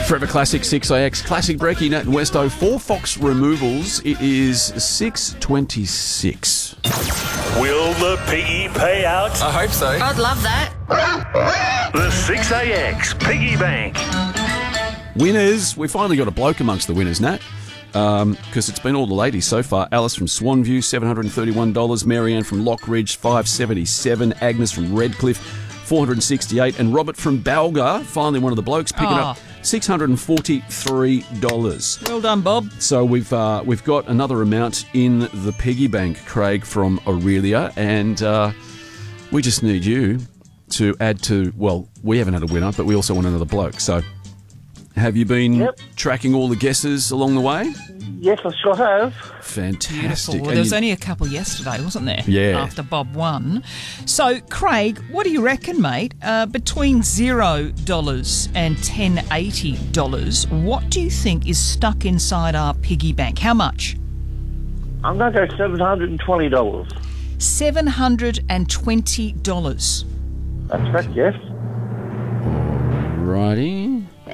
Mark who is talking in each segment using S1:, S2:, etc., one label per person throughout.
S1: Forever Classic 6AX, Classic Brekkie, Nat and Westo, 4 Fox Removals. It is 6:26.
S2: Will the piggy pay out?
S3: I hope so.
S4: I'd love that.
S2: The 6AX Piggy Bank.
S1: Winners. We finally got a bloke amongst the winners, Nat. Because it's been all the ladies so far. Alice from Swanview, $731. Marianne from Lockridge, $577. Agnes from Redcliffe, $468. And Robert from Balga, finally one of the blokes, picking up $643.
S5: Well done, Bob.
S1: So we've got another amount in the piggy bank, Craig from Aurelia, and we just need you to add to. Well, we haven't had a winner, but we also want another bloke. So, have you been tracking all the guesses along the way?
S6: Yes, I sure have.
S1: Fantastic.
S5: Beautiful. Well, there was only a couple yesterday, wasn't there?
S1: Yeah.
S5: After Bob won. So, Craig, what do you reckon, mate? Between $0 and $1080, what do you think is stuck inside our piggy bank? How much?
S6: I'm going to go $720.
S5: $720.
S6: That's correct, yes.
S1: Righty.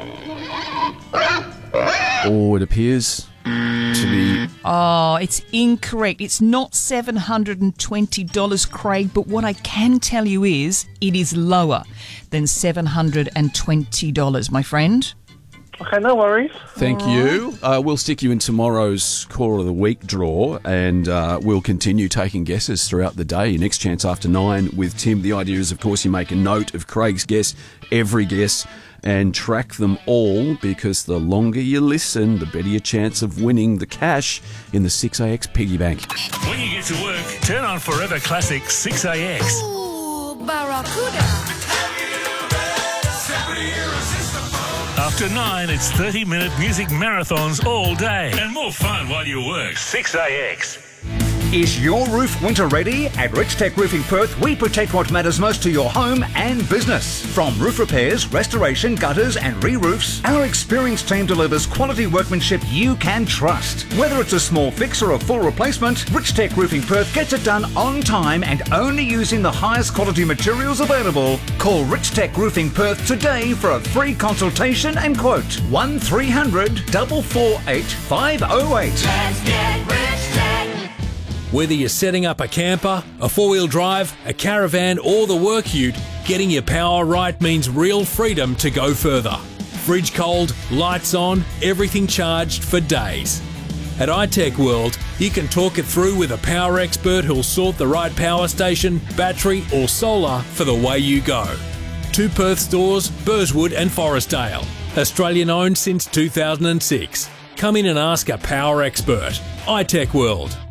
S1: Oh, it appears to be...
S5: Oh, it's incorrect. It's not $720, Craig, but what I can tell you is it is lower than $720, my friend.
S6: Okay, no worries.
S1: Thank you. We'll stick you in tomorrow's Core of the Week draw, and we'll continue taking guesses throughout the day. Your next chance after 9 with Tim. The idea is, of course, you make a note of Craig's guess, every guess, and track them all, because the longer you listen, the better your chance of winning the cash in the 6AX piggy bank.
S2: When you get to work, turn on Forever Classic 6AX.
S4: Ooh, Barracuda.
S2: After 9, it's 30-minute music marathons all day. And more fun while you work. 6AX.
S7: Is your roof winter ready? At Rich Tech Roofing Perth, we protect what matters most to your home and business. From roof repairs, restoration, gutters and re-roofs, our experienced team delivers quality workmanship you can trust. Whether it's a small fix or a full replacement, Rich Tech Roofing Perth gets it done on time and only using the highest quality materials available. Call Rich Tech Roofing Perth today for a free consultation and quote. 1300 448 508.
S4: Let's get Rich Tech.
S3: Whether you're setting up a camper, a four-wheel drive, a caravan or the work ute, getting your power right means real freedom to go further. Fridge cold, lights on, everything charged for days. At iTech World, you can talk it through with a power expert who'll sort the right power station, battery or solar for the way you go. 2 Perth stores, Burswood and Forestdale. Australian owned since 2006. Come in and ask a power expert. iTech World.